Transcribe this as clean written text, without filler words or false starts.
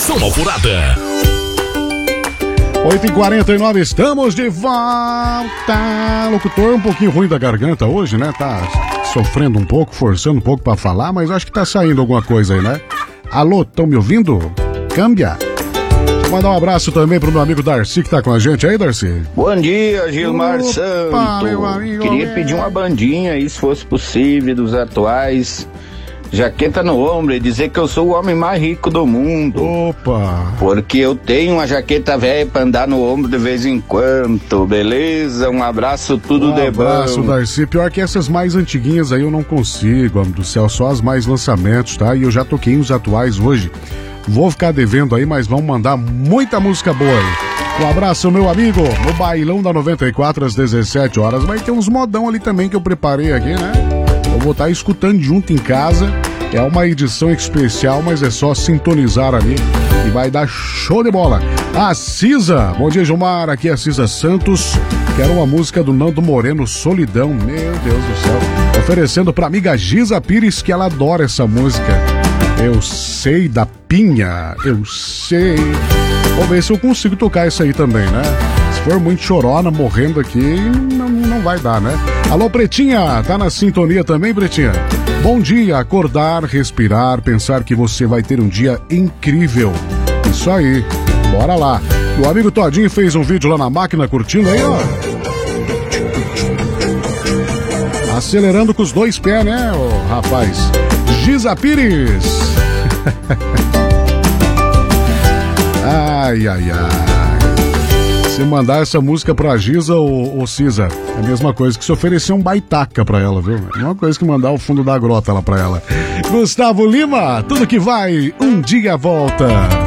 Conexão Alvorada. 8h49, estamos de volta. Locutor um pouquinho ruim da garganta hoje, né? Tá sofrendo um pouco, forçando um pouco pra falar, mas acho que tá saindo alguma coisa aí, né? Alô, tão me ouvindo? Câmbia. Deixa eu mandar um abraço também pro meu amigo Darcy, que tá com a gente aí, Darcy. Bom dia, Gilmar Santos. Meu amigo, queria pedir uma bandinha aí, se fosse possível, dos atuais. Jaqueta no ombro e dizer que eu sou o homem mais rico do mundo. Opa! Porque eu tenho uma jaqueta velha pra andar no ombro de vez em quando, beleza? Um abraço, tudo de bom. Um abraço, Darcy. Pior que essas mais antiguinhas aí eu não consigo, homem do céu, só as mais lançamentos, tá? E eu já toquei uns atuais hoje. Vou ficar devendo aí, mas vamos mandar muita música boa aí. Um abraço, meu amigo. No bailão da 94 às 17 horas. Vai ter uns modão ali também que eu preparei aqui, né? Eu vou estar escutando junto em casa. É uma edição especial, mas é só sintonizar ali e vai dar show de bola. A Cisa, bom dia, Gilmar, aqui é a Cisa Santos. Quero uma música do Nando Moreno, Solidão. Meu Deus do céu. Oferecendo pra amiga Giza Pires, que ela adora essa música. Eu sei da Pinha, eu sei. Vou ver se eu consigo tocar isso aí também, né? Se for muito chorona, morrendo aqui, não vai dar, né? Alô, Pretinha, tá na sintonia também, Pretinha? Bom dia, acordar, respirar, pensar que você vai ter um dia incrível. Isso aí, bora lá. O amigo Todinho fez um vídeo lá na máquina, curtindo aí, ó. Acelerando com os dois pés, né, ô, rapaz? Giza Pires. Ai, ai, ai. Se mandar essa música pra Giza ou Cisa, é a mesma coisa que se oferecer um baitaca pra ela, viu? É a mesma coisa que mandar o fundo da grota lá pra ela. Gustavo Lima, tudo que vai, um dia volta.